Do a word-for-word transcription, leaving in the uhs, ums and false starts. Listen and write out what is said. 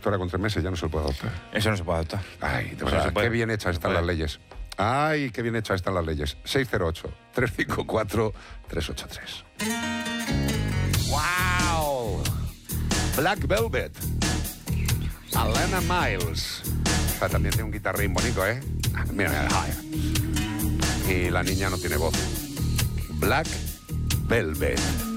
ahora con tres meses ya no se lo puede adoptar. Eso no se puede adoptar. Ay, de verdad, qué bien hechas están las leyes. Ay, qué bien hechas están las leyes. seis cero ocho, tres cinco cuatro, tres ocho tres. ¡Wow! Black Velvet. Alana Miles. O sea, también tiene un guitarrín bonito, ¿eh? Mira, mira. Y la niña no tiene voz. Black Velvet.